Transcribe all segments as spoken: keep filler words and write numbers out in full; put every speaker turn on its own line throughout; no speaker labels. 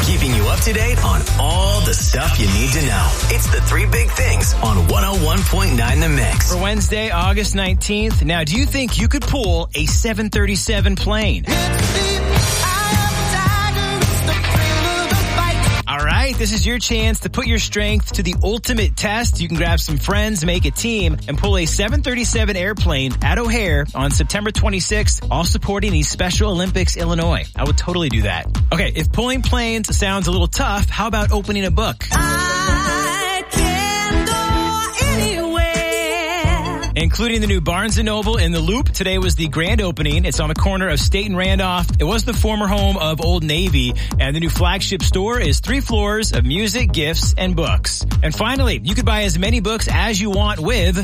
keeping you up to date on all the stuff you need to know. It's the Three Big Things on one oh one point nine The Mix.
For Wednesday, August nineteenth. Now, do you think you could pull a seven thirty-seven plane? All right, this is your chance to put your strength to the ultimate test. You can grab some friends, make a team, and pull a seven thirty-seven airplane at O'Hare on September twenty-sixth, all supporting the Special Olympics Illinois. I would totally do that. Okay, if pulling planes sounds a little tough, how about opening a book? I can go anywhere. Including the new Barnes and Noble in the Loop. Today was the grand opening. It's on the corner of State and Randolph. It was the former home of Old Navy, and the new flagship store is three floors of music, gifts, and books. And finally, you could buy as many books as you want with...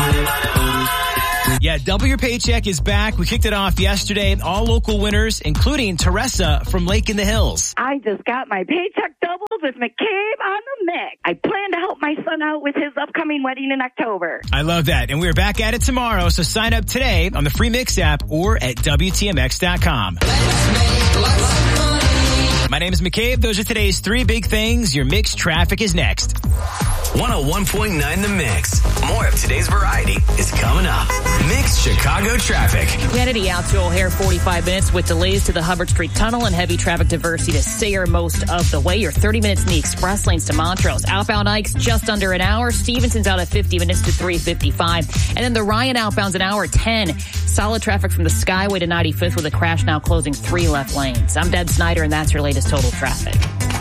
Yeah, Double Your Paycheck is back. We kicked it off yesterday. All local winners, including Teresa from Lake in the Hills.
I just got my paycheck doubled with McCabe on the mix. I plan to help my son out with his upcoming wedding in October.
I love that. And we're back at it tomorrow, so sign up today on the free Mix app or at W T M X dot com. My name is McCabe. Those are today's three big things. Your Mix traffic is next.
one oh one point nine The Mix. More of today's variety is coming up. Mix Chicago traffic.
Kennedy out to O'Hare, forty-five minutes with delays to the Hubbard Street Tunnel and heavy traffic diversity to Sayre most of the way. You're thirty minutes in the express lanes to Montrose. Outbound Ikes just under an hour. Stevenson's out at fifty minutes to three fifty-five. And then the Ryan outbound's an hour ten. Solid traffic from the Skyway to ninety-fifth with a crash now closing three left lanes. I'm Deb Snyder, and that's your latest total traffic.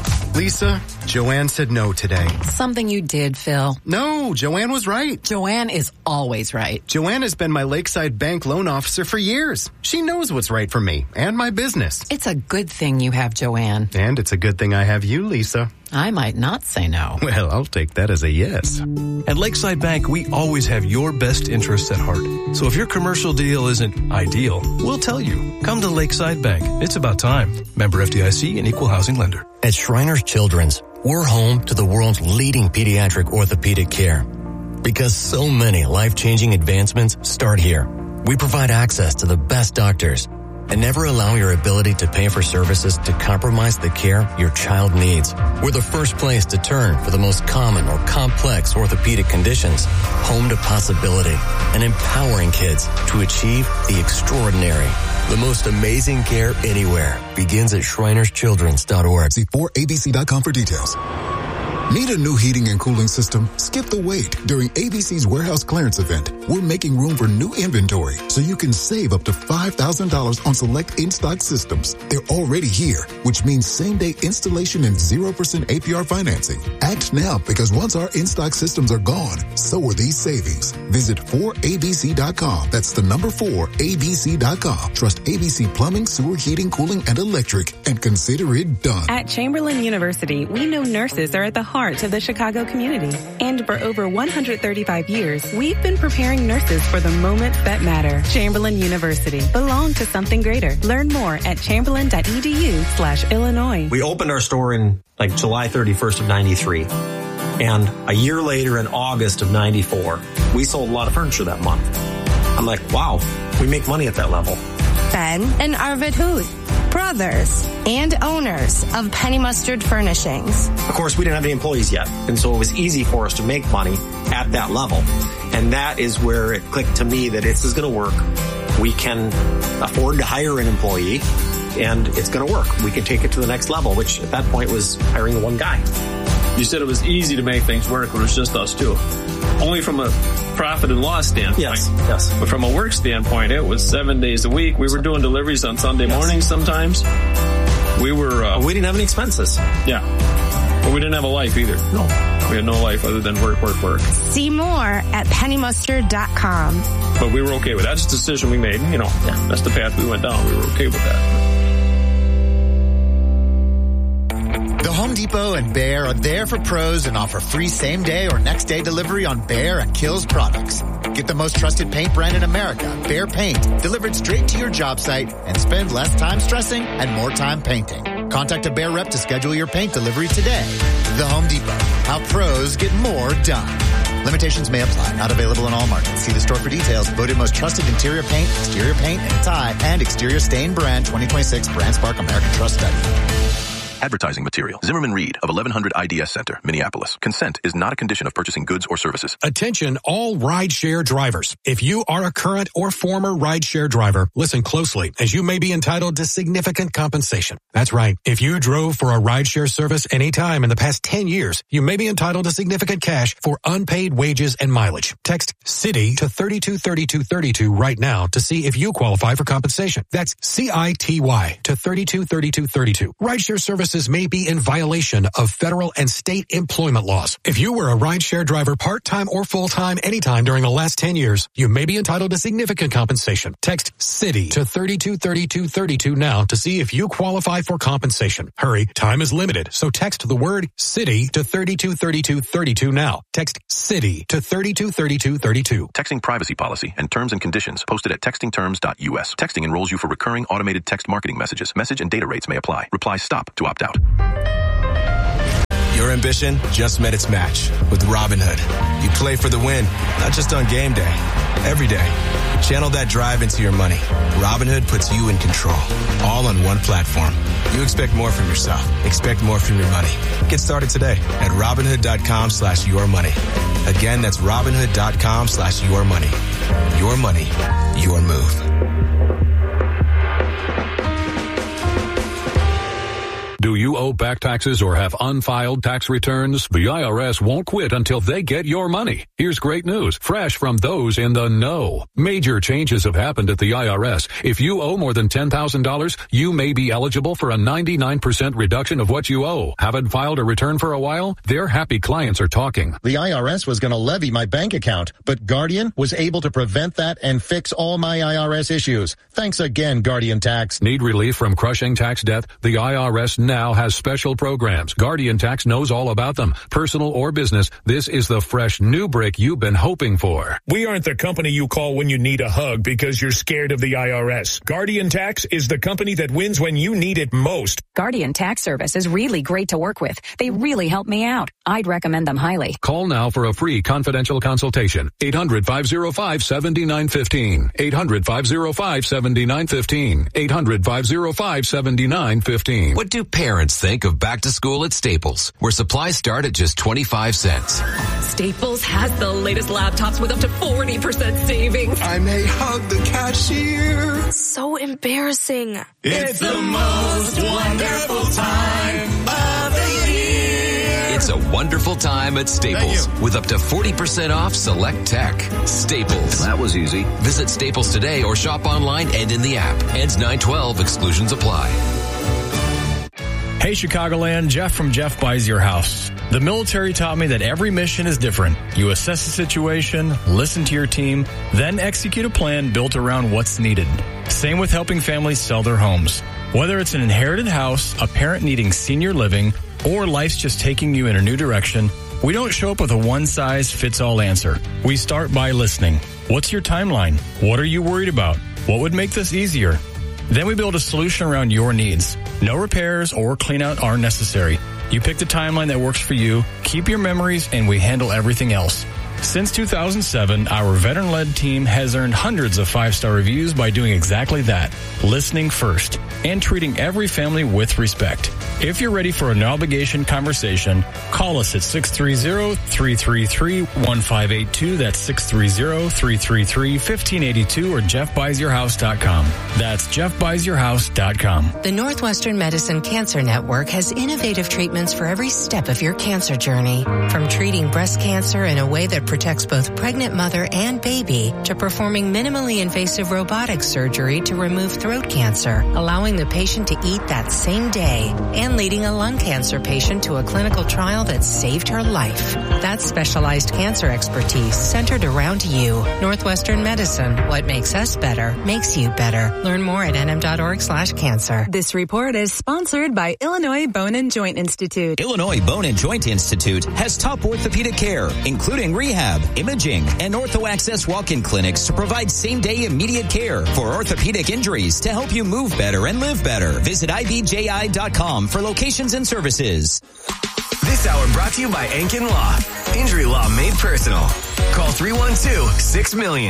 Lisa, Joanne said no today.
Something you did, Phil.
No, Joanne was right.
Joanne is always right.
Joanne has been my Lakeside Bank loan officer for years. She knows what's right for me and my business.
It's a good thing you have Joanne.
And it's a good thing I have you, Lisa.
I might not say no.
Well, I'll take that as a yes.
At Lakeside Bank, we always have your best interests at heart. So if your commercial deal isn't ideal, we'll tell you. Come to Lakeside Bank. It's about time. Member F D I C and Equal Housing Lender.
At Shriners Children's, we're home to the world's leading pediatric orthopedic care. Because so many life-changing advancements start here. We provide access to the best doctors and never allow your ability to pay for services to compromise the care your child needs. We're the first place to turn for the most common or complex orthopedic conditions. Home to possibility and empowering kids to achieve the extraordinary. The most amazing care anywhere begins at Shriners Children's dot org.
See four A B C dot com for details. Need a new heating and cooling system? Skip the wait. During A B C's warehouse clearance event, we're making room for new inventory so you can save up to five thousand dollars on select in-stock systems. They're already here, which means same-day installation and zero percent A P R financing. Act now, because once our in-stock systems are gone, so are these savings. Visit four A B C dot com. That's the number four A B C dot com. Trust A B C Plumbing, Sewer, Heating, Cooling, and Electric, and consider it done.
At Chamberlain University, we know nurses are at the heart of the Chicago community. And for over one hundred thirty-five years, we've been preparing nurses for the moments that matter. Chamberlain University. Belong to something greater. Learn more at chamberlain.edu slash Illinois.
We opened our store in like July thirty-first of ninety-three. And a year later in August of ninety-four, we sold a lot of furniture that month. I'm like, wow, we make money at that level.
Ben and Arvid Huth, brothers and owners of Penny Mustard Furnishings.
Of course, we didn't have any employees yet, and so it was easy for us to make money at that level. And that is where it clicked to me that this is going to work. We can afford to hire an employee, and it's going to work. We can take it to the next level, which at that point was hiring the one guy.
You said it was easy to make things work when it was just us two. Only from a profit and loss standpoint.
Yes, yes.
But from a work standpoint, it was seven days a week. We were doing deliveries on Sunday yes. mornings sometimes. We were... Uh,
we didn't have any expenses.
Yeah. But we didn't have a life either.
No.
We had no life other than work, work, work.
See more at penny mustard dot com.
But we were okay with that. That's the decision we made. You know, yeah. that's the path we went down. We were okay with that.
The Home Depot and Behr are there for pros and offer free same-day or next-day delivery on Behr and Kilz products. Get the most trusted paint brand in America, Behr Paint, delivered straight to your job site, and spend less time stressing and more time painting. Contact a Behr rep to schedule your paint delivery today. The Home Depot, how pros get more done. Limitations may apply. Not available in all markets. See the store for details. Voted most trusted interior paint, exterior paint, and tie, and exterior stain brand twenty twenty-six Brand Spark American Trust Study.
Advertising material. Zimmerman Reed of eleven hundred I D S Center, Minneapolis. Consent is not a condition of purchasing goods or services.
Attention all rideshare drivers. If you are a current or former rideshare driver, listen closely as you may be entitled to significant compensation. That's right. If you drove for a rideshare service any time in the past ten years, you may be entitled to significant cash for unpaid wages and mileage. Text CITY to thirty-two thirty-two thirty-two right now to see if you qualify for compensation. That's C I T Y to thirty-two thirty-two thirty-two. Rideshare services may be in violation of federal and state employment laws. If you were a rideshare driver part-time or full-time anytime during the last ten years, you may be entitled to significant compensation. Text CITY to thirty-two thirty-two thirty-two now to see if you qualify for compensation. Hurry, time is limited, so text the word CITY to thirty-two thirty-two thirty-two now. Text CITY to thirty-two thirty-two thirty-two.
Texting privacy policy and terms and conditions posted at texting terms dot U S. Texting enrolls you for recurring automated text marketing messages. Message and data rates may apply. Reply STOP to opt out.
Your ambition just met its match with Robinhood. You play for the win, not just on game day, every day. Channel that drive into your money. Robinhood puts you in control, all on one platform. You expect more from yourself. Expect more from your money. Get started today at Robinhood.com slash your money. Again, that's Robinhood.com slash your money. Your money, your move.
Do you owe back taxes or have unfiled tax returns? The I R S won't quit until they get your money. Here's great news, fresh from those in the know. Major changes have happened at the I R S. If you owe more than ten thousand dollars, you may be eligible for a ninety-nine percent reduction of what you owe. Haven't filed a return for a while? Their happy clients are talking.
The I R S was going to levy my bank account, but Guardian was able to prevent that and fix all my I R S issues. Thanks again, Guardian Tax.
Need relief from crushing tax debt? The I R S now has special programs. Guardian Tax knows all about them. Personal or business, this is the fresh new break you've been hoping for.
We aren't the company you call when you need a hug because you're scared of the I R S. Guardian Tax is the company that wins when you need it most.
Guardian Tax Service is really great to work with. They really help me out. I'd recommend them highly.
Call now for a free confidential consultation. eight hundred, five oh five, seven nine one five. eight hundred, five oh five, seven nine one five. eight hundred, five oh five, seven nine one five.
What do parents think of back to school at Staples, where supplies start at just twenty-five cents?
Staples has the latest laptops with up to forty percent savings.
I may hug the cashier.
So embarrassing.
It's the most wonderful time of the year.
It's a wonderful time at Staples with up to forty percent off select tech. Staples.
That was easy.
Visit Staples today or shop online and in the app. Ends nine twelve. Exclusions apply.
Hey Chicagoland, Jeff from Jeff Buys Your House. The military taught me that every mission is different. You assess the situation, listen to your team, then execute a plan built around what's needed. Same with helping families sell their homes. Whether it's an inherited house, a parent needing senior living, or life's just taking you in a new direction, we don't show up with a one-size-fits-all answer. We start by listening. What's your timeline? What are you worried about? What would make this easier? Then we build a solution around your needs. No repairs or clean out are necessary. You pick the timeline that works for you, keep your memories, and we handle everything else. Since two thousand seven, our veteran-led team has earned hundreds of five-star reviews by doing exactly that, listening first, and treating every family with respect. If you're ready for a no-obligation conversation, call us at six three zero, three three three, one five eight two. That's six three zero, three three three, one five eight two or jeff buys your house dot com. That's jeff buys your house dot com.
The Northwestern Medicine Cancer Network has innovative treatments for every step of your cancer journey. From treating breast cancer in a way that protects both pregnant mother and baby to performing minimally invasive robotic surgery to remove throat cancer, allowing the patient to eat that same day, and leading a lung cancer patient to a clinical trial that saved her life. That's specialized cancer expertise centered around you. Northwestern Medicine. What makes us better makes you better. Learn more at n m dot org slash cancer.
This report is sponsored by Illinois Bone and Joint Institute.
Illinois Bone and Joint Institute has top orthopedic care, including rehab, imaging, and ortho-access walk-in clinics to provide same-day immediate care for orthopedic injuries to help you move better and live better. Visit I B J I dot com for locations and services.
This hour brought to you by Ankin Law. Injury law made personal. Call three one two, six million.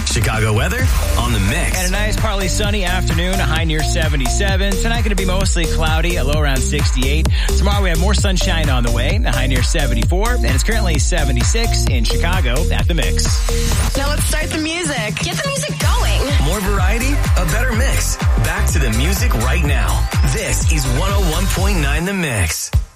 Chicago weather on the Mix.
And a nice partly sunny afternoon, a high near seventy-seven. Tonight going to be mostly cloudy, a low around sixty-eight. Tomorrow we have more sunshine on the way, a high near seventy-four. And it's currently seventy-six in Chicago at the Mix.
Now let's start the music. Get the music going.
More variety, a better mix. Back to the music right now. This is one oh one point nine The Mix.